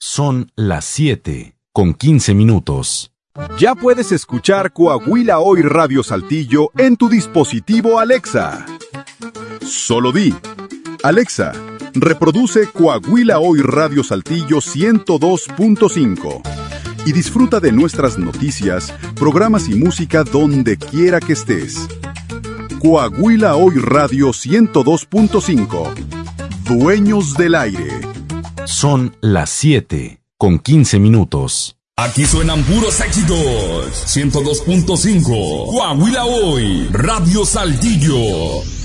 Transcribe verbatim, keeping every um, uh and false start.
Son las siete con quince minutos. Ya puedes escuchar Coahuila Hoy Radio Saltillo en tu dispositivo Alexa. Solo di: Alexa, reproduce Coahuila Hoy Radio Saltillo ciento dos punto cinco y disfruta de nuestras noticias, programas y música donde quiera que estés. Coahuila Hoy Radio ciento dos punto cinco. Dueños del aire. Son las siete con quince minutos. Aquí suenan puros éxitos. ciento dos punto cinco. Coahuila Hoy Radio Saltillo.